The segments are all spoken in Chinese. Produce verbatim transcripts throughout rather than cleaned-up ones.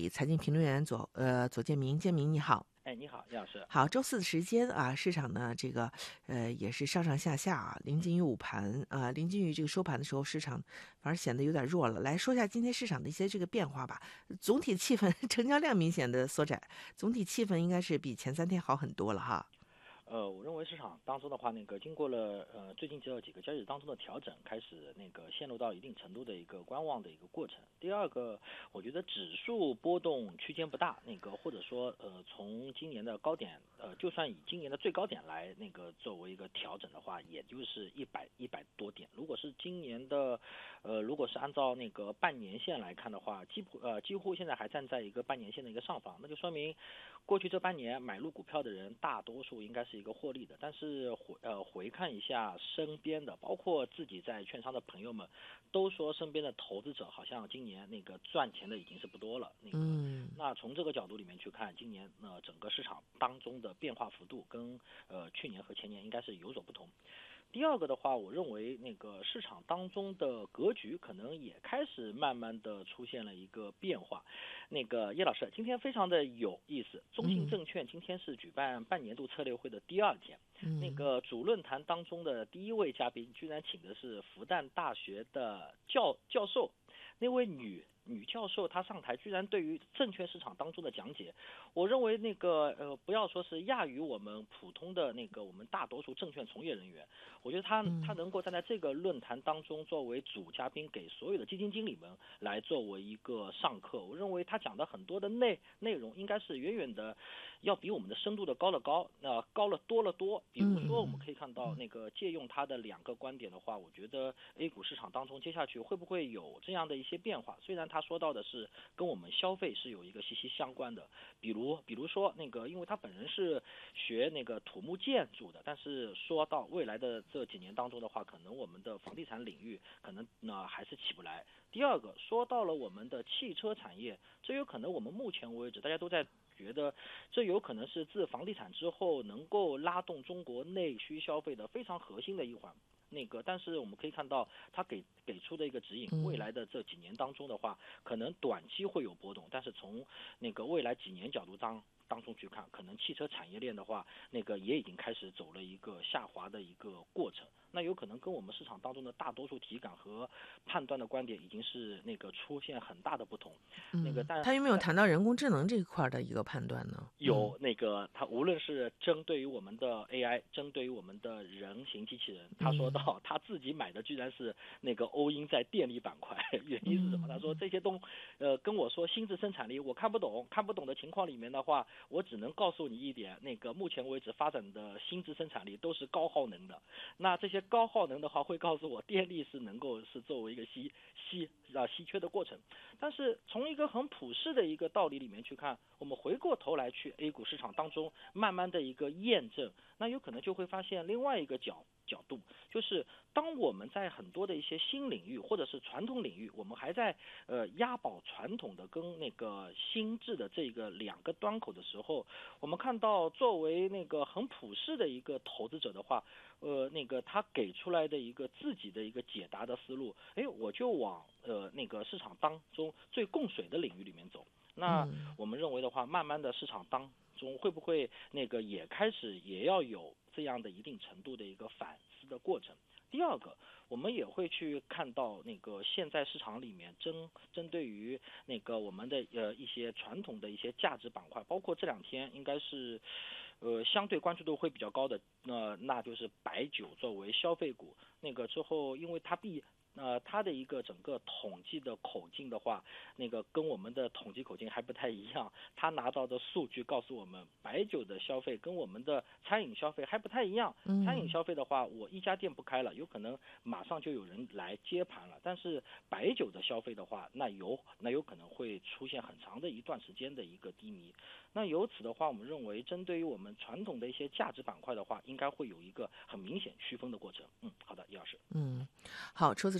理财经评论员左呃左建明，建明你好。 哎，你好，叶老师。 好，周四的时间啊，市场呢这个呃也是上上下下啊，临近于午盘啊，临近于这个收盘的时候，市场反而显得有点弱了。来说一下今天市场的一些这个变化吧。总体气氛，成交量明显的缩窄，总体气氛应该是比前三天好很多了哈。 呃，我认为市场当中的话，那个经过了呃最近这几个交易日当中的调整，开始那个陷入到一定程度的一个观望的一个过程。第二个，我觉得指数波动区间不大，那个或者说呃从今年的高点，呃就算以今年的最高点来那个作为一个调整的话，也就是一百一百多点。如果是今年的，呃如果是按照那个半年线来看的话，几乎呃几乎现在还站在一个半年线的一个上方，那就说明过去这半年买入股票的人大多数应该是一个获利的，但是回呃回看一下身边的，包括自己在券商的朋友们，都说身边的投资者好像今年那个赚钱的已经是不多了。那个， 嗯， 那从这个角度里面去看，今年呃整个市场当中的变化幅度跟呃去年和前年应该是有所不同。第二个的话，我认为那个市场当中的格局可能也开始慢慢的出现了一个变化。那个叶老师，今天非常的有意思，中信证券今天是举办半年度策略会的第二天， 嗯那个主论坛当中的第一位嘉宾居然请的是复旦大学的教教授，那位女女教授她上台，居然对于证券市场当中的讲解，我认为那个呃不要说是亚于我们普通的那个我们大多数证券从业人员，我觉得他他能够站在这个论坛当中作为主嘉宾，给所有的基金经理们来作为一个上课，我认为他讲的很多的内内容应该是远远的要比我们的深度的高了高，那、呃、高了多了多。比如说我们可以看到那个借用他的两个观点的话，我觉得 A 股市场当中接下去会不会有这样的一些变化？虽然他说到的是跟我们消费是有一个息息相关的，比如比如说那个，因为他本人是学那个土木建筑的，但是说到未来的这几年当中的话，可能我们的房地产领域可能呢还是起不来。第二个，说到了我们的汽车产业，这有可能我们目前为止大家都在觉得这有可能是自房地产之后能够拉动中国内需消费的非常核心的一环。那个，但是我们可以看到，他给给出的一个指引，未来的这几年当中的话，可能短期会有波动，但是从那个未来几年角度当当中去看，可能汽车产业链的话，那个也已经开始走了一个下滑的一个过程。那有可能跟我们市场当中的大多数体感和判断的观点已经是那个出现很大的不同。 嗯， 那个但他有没有谈到人工智能这一块的一个判断呢？ 有那个，他无论是针对于我们的 A I， 针对于我们的人形机器人，他说到他自己买的居然是那个欧英在电力板块，原因是什么？他说这些东，呃，跟我说新质生产力我看不懂，看不懂的情况里面的话，我只能告诉你一点，那个目前为止发展的新质生产力都是高耗能的，那这些高耗能的话会告诉我电力是能够是作为一个稀稀啊稀缺的过程，但是从一个很普世的一个道理里面去看，我们回过头来去 A 股市场当中慢慢的一个验证，那有可能就会发现另外一个角角度，就是当我们在很多的一些新领域或者是传统领域，我们还在呃押宝传统的跟那个新智的这个两个端口的时候，我们看到作为那个很普世的一个投资者的话，呃那个他给出来的一个自己的一个解答的思路，哎，我就往呃那个市场当中最供水的领域里面走。那我们认为的话，慢慢的市场当中会不会那个也开始也要有这样的一定程度的一个反思的过程。第二个，我们也会去看到那个现在市场里面针针对于那个我们的呃一些传统的一些价值板块，包括这两天应该是呃相对关注度会比较高的，呃那就是白酒作为消费股，那个之后因为它必呃，它的一个整个统计的口径的话，那个跟我们的统计口径还不太一样。他拿到的数据告诉我们，白酒的消费跟我们的餐饮消费还不太一样。餐饮消费的话，我一家店不开了，有可能马上就有人来接盘了。但是白酒的消费的话，那有那有可能会出现很长的一段时间的一个低迷。那由此的话，我们认为针对于我们传统的一些价值板块的话，应该会有一个很明显区分的过程。嗯，好的，叶老师。 嗯，好，除此之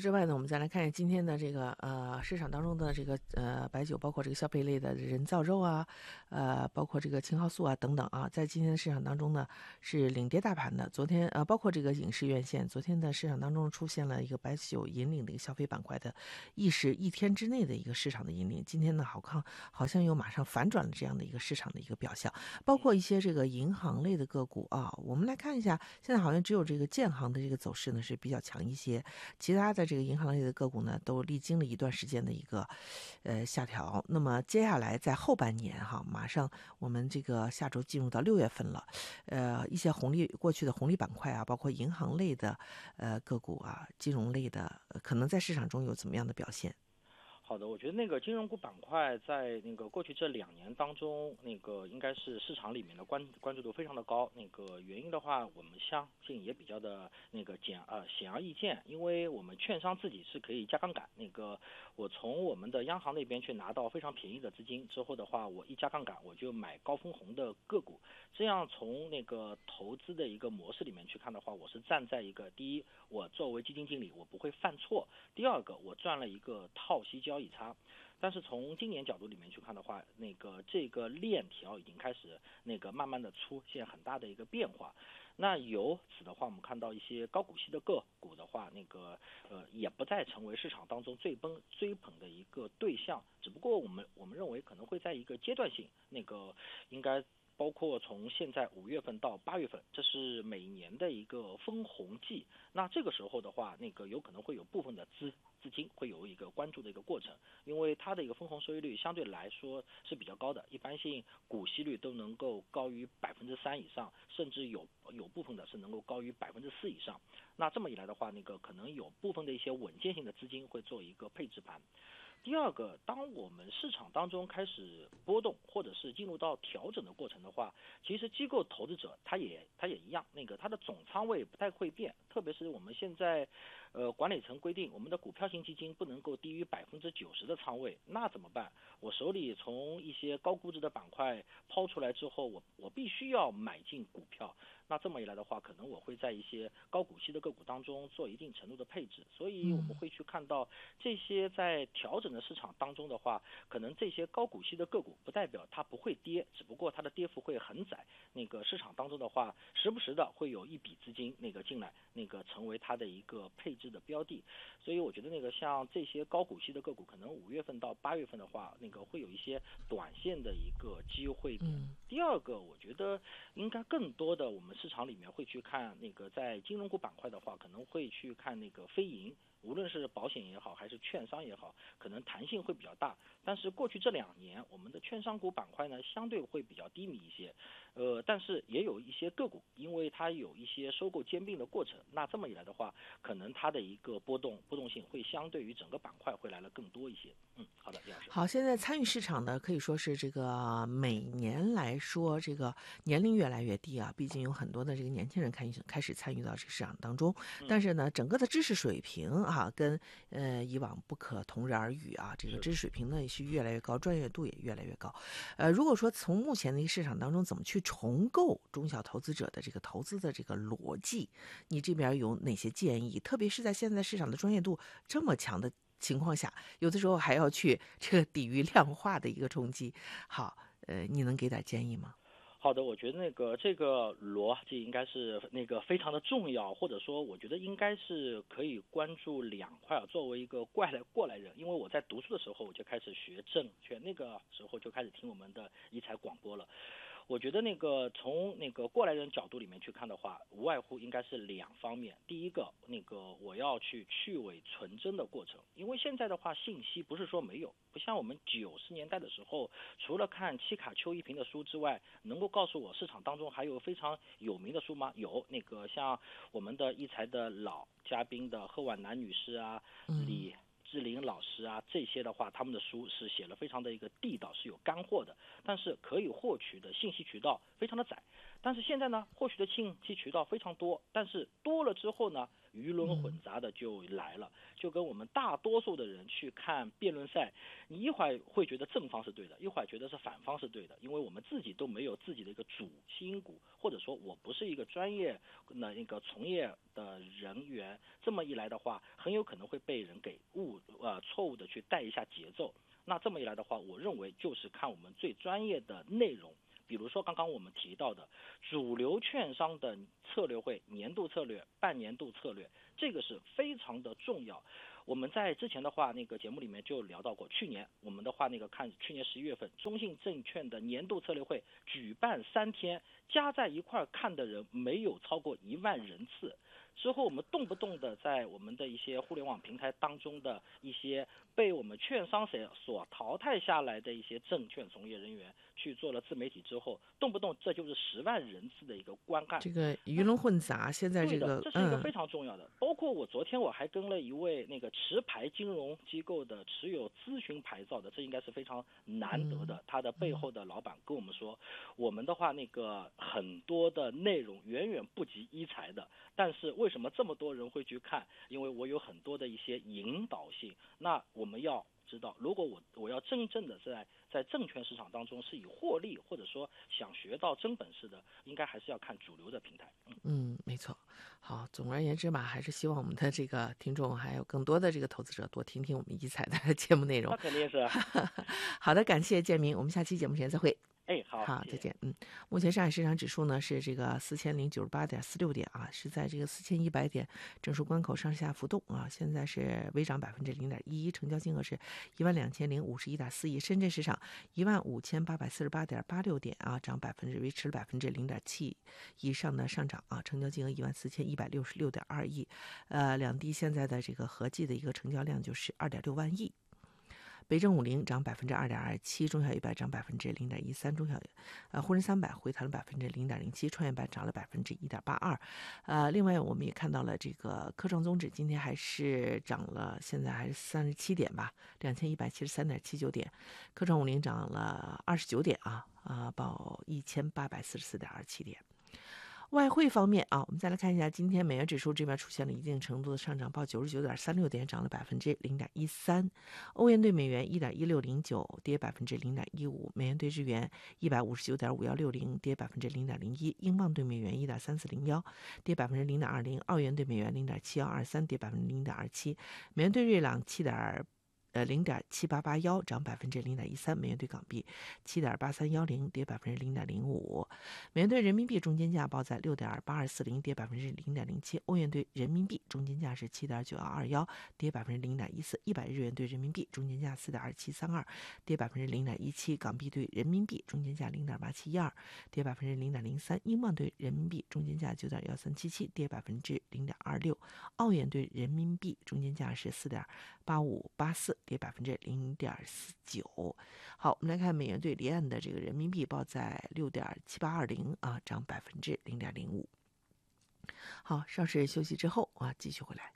之外呢，我们再来看一下今天的这个呃市场当中的这个呃白酒，包括这个消费类的人造肉啊，呃，包括这个青蒿素啊等等啊，在今天的市场当中呢是领跌大盘的。昨天呃，包括这个影视院线，昨天的市场当中出现了一个白酒引领的一个消费板块的，一时一天之内的一个市场的引领。今天呢，好看好像又马上反转了这样的一个市场的一个表象，包括一些这个银行类的个股啊，我们来看一下，现在好像只有这个建行的这个走势呢是比较强一些，其他的这个银行类的个股呢都历经了一段时间的一个呃下调。那么接下来在后半年哈，马上我们这个下周进入到六月份了，呃，一些红利过去的红利板块啊，包括银行类的呃个股啊，金融类的，呃可能在市场中有怎么样的表现？ 好的，我觉得那个金融股板块在那个过去这两年当中，那个应该是市场里面的关关注度非常的高。那个原因的话，我们相信也比较的那个简呃显而易见，因为我们券商自己是可以加杠杆。那个我从我们的央行那边去拿到非常便宜的资金之后的话，我一加杠杆我就买高分红的个股，这样从那个投资的一个模式里面去看的话，我是站在一个第一，我作为基金经理我不会犯错；第二个，我赚了一个套息交易差。但是从今年角度里面去看的话，那个这个链条已经开始那个慢慢的出现很大的一个变化。那由此的话，我们看到一些高股息的个股的话，那个呃也不再成为市场当中最崩追捧的一个对象，只不过我们我们认为可能会在一个阶段性，那个应该包括从现在五月份到八月份，这是每年的一个分红季。那这个时候的话，那个有可能会有部分的资资金会有一个关注的一个过程，因为它的一个分红收益率相对来说是比较高的，一般性股息率都能够高于百分之三以上，甚至有有部分的是能够高于百分之四以上。那这么一来的话，那个可能有部分的一些稳健性的资金会做一个配置盘。第二个，当我们市场当中开始波动，或者是进入到调整的过程的话，其实机构投资者他也他也一样，那个他的总仓位不太会变，特别是我们现在，呃，管理层规定我们的股票型基金不能够低于百分之九十的仓位，那怎么办？我手里从一些高估值的板块抛出来之后，我我必须要买进股票。那这么一来的话，可能我会在一些高股息的个股当中做一定程度的配置，所以我们会去看到这些在调整的市场当中的话，可能这些高股息的个股不代表它不会跌，只不过它的跌幅会很窄。那个市场当中的话，时不时的会有一笔资金那个进来，那个成为它的一个配置的标的。所以我觉得那个像这些高股息的个股，可能五月份到八月份的话，那个会有一些短线的一个机会点。 嗯第二个，我觉得应该更多的我们市场里面会去看那个在金融股板块的话，可能会去看那个非银，无论是保险也好，还是券商也好，可能弹性会比较大。但是过去这两年，我们的券商股板块呢，相对会比较低迷一些，呃，但是也有一些个股，因为它有一些收购兼并的过程，那这么一来的话，可能它的一个波动波动性会相对于整个板块会来的更多一些。嗯，好的，李老师。 好，现在参与市场的可以说是这个每年来说，这个年龄越来越低啊。毕竟有很多的这个年轻人开始开始参与到这个市场当中，但是呢，整个的知识水平啊，跟呃以往不可同日而语啊。这个知识水平呢也是越来越高，专业度也越来越高。呃，如果说从目前的一个市场当中，怎么去重构中小投资者的这个投资的这个逻辑，你这边有哪些建议？特别是在现在市场的专业度这么强的情况下，有的时候还要去这个抵御量化的一个冲击。好，呃，你能给点建议吗？ 好的，我觉得那个这个逻辑应该是那个非常的重要，或者说我觉得应该是可以关注两块。作为一个过来过来人，因为我在读书的时候我就开始学证券，那个时候就开始听我们的一财广播了。我觉得那个从那个过来人角度里面去看的话，无外乎应该是两方面。第一个，那个我要去去伪存真的过程，因为现在的话信息不是说没有，不像我们九十年代的时候，除了看七卡邱一平的书之外，能够告诉我市场当中还有非常有名的书吗？有，那个像我们的一财的老嘉宾的贺婉楠女士啊，李志玲老师啊，这些的话，他们的书是写了非常的一个地道，是有干货的，但是可以获取的信息渠道非常的窄。但是现在呢，获取的信息渠道非常多，但是多了之后呢， 鱼龙混杂的就来了，就跟我们大多数的人去看辩论赛，你一会儿会觉得正方是对的，一会儿觉得是反方是对的，因为我们自己都没有自己的一个主心骨，或者说我不是一个专业的那个从业的人员，这么一来的话，很有可能会被人给误呃错误的去带一下节奏。那这么一来的话，我认为就是看我们最专业的内容，比如说刚刚我们提到的主流券商的策略会、年度策略、半年度策略，这个是非常的重要。我们在之前的话，那个节目里面就聊到过，去年我们的话，那个看去年十一月份，中信证券的年度策略会举办三天，加在一块看的人没有超过一万人次。之后我们动不动的在我们的一些互联网平台当中的一些被我们券商所所淘汰下来的一些证券从业人员去做了自媒体之后，动不动这就是十万人次的一个观看。 这个鱼龙混杂，现在这个对的，这是一个非常重要的。嗯、包括我昨天我还跟了一位那个持牌金融机构的持有咨询牌照的，这应该是非常难得的。嗯、他的背后的老板跟我们说，我们的话那个很多的内容远远不及一财的，但是为什么这么多人会去看？因为我有很多的一些引导性。那我们要知道，如果我我要真正的在在证券市场当中是以获利或者说想学到真本事的，应该还是要看主流的平台。 嗯, 嗯没错。好，总而言之嘛，还是希望我们的这个听众还有更多的这个投资者多听听我们一财的节目内容。 那肯定是。 好的，感谢建明，我们下期节目时间再会。 哎，好， 好，再见。嗯，目前上海市场指数呢是这个四千零九十八点四六点啊，是在这个四千一百点整数关口上下浮动啊，现在是微涨百分之零点一一，成交金额是一万两千零五十一点四亿。深圳市场一万五千八百四十八点八六点啊，涨百分之维持了百分之零点七以上的上涨啊，成交金额一万四千一百六十六点二亿。呃，两地现在的这个合计的一个成交量就是二点六万亿。北证五零涨百分之二点二七，中小一百涨百分之零点一三，中小呃沪深三百回弹了百分之零点零七，创业板涨了百分之一点八二。呃，另外我们也看到了这个科创综指今天还是涨了，现在还是三十七点吧，两千一百七十三点七九点。科创五零涨了二十九点啊啊，报一千八百四十四点二七点。外汇方面啊，我们再来看一下，今天美元指数这边出现了一定程度的上涨，报九十九点三六点，涨了百分之零点一三。欧元对美元一点一六零九，跌百分之零点一五。美元对日元一百五十九点五幺六零，跌百分之零点零一。英镑对美元一点三四零幺，跌百分之零点二零。澳元对美元零点七幺二三，跌百分之零点二七。美元对瑞郎七点。呃，零点七八八幺，涨百分之零点一三。美元对港币七点八三幺零，跌百分之零点零五。美元对人民币中间价报在六点八二四零，跌百分之零点零七。欧元对人民币中间价是七点九幺二幺，跌百分之零点一四。一百日元对人民币中间价四点二七三二，跌百分之零点一七。港币对人民币中间价零点八七一二，跌百分之零点零三。英镑对人民币中间价九点幺三七七，跌百分之零点二六。澳元对人民币中间价是四点八五八四。跌百分之零点四九。好，我们来看美元对离岸的这个人民币报在六点七八二零啊，涨百分之零点零五。好，稍事休息之后啊，继续回来。